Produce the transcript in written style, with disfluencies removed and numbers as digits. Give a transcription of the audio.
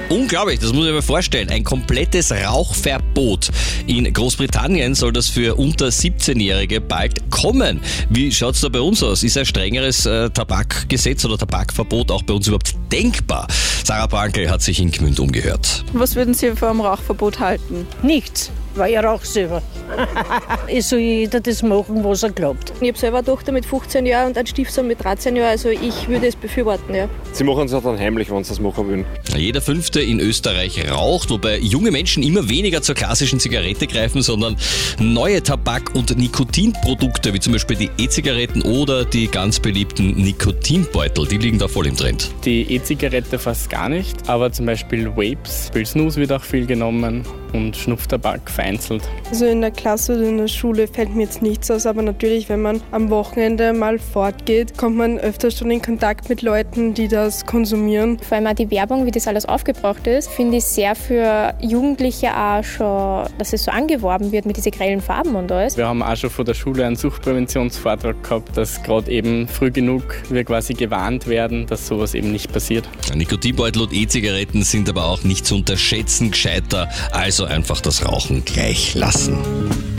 Unglaublich, das muss ich mir vorstellen. Ein komplettes Rauchverbot. In Großbritannien soll das für unter 17-Jährige bald kommen. Wie schaut's da bei uns aus? Ist ein strengeres Tabakgesetz oder Tabakverbot auch bei uns überhaupt denkbar? Sarah Brankel hat sich in Gmünd umgehört. Was würden Sie vom Rauchverbot halten? Nichts, weil ich rauche selber. Es soll jeder das machen, was er glaubt. Ich habe selber eine Tochter mit 15 Jahren und einen Stiefsohn mit 13 Jahren, also ich würde es befürworten, ja. Sie machen es auch dann heimlich, wenn sie es machen wollen. Jeder Fünfte in Österreich raucht, wobei junge Menschen immer weniger zur klassischen Zigarette greifen, sondern neue Tabak- und Nikotinprodukte, wie zum Beispiel die E-Zigaretten oder die ganz beliebten Nikotinbeutel, die liegen da voll im Trend. Die E-Zigarette fast gar nicht, aber zum Beispiel Vapes, Pilznus wird auch viel genommen und Schnupftabak vereinzelt. Also in der Klasse oder in der Schule fällt mir jetzt nichts aus, aber natürlich, wenn man am Wochenende mal fortgeht, kommt man öfter schon in Kontakt mit Leuten, die das konsumieren. Vor allem auch die Werbung, wie das alles aufgebracht ist, finde ich sehr für Jugendliche auch schon, dass es so angeworben wird mit diesen grellen Farben und alles. Wir haben auch schon von der Schule einen Suchtpräventionsvortrag gehabt, dass gerade eben früh genug wir quasi gewarnt werden, dass sowas eben nicht passiert. Nikotinbeutel und E-Zigaretten sind aber auch nicht zu unterschätzen, gescheiter, also einfach das Rauchen gleich lassen.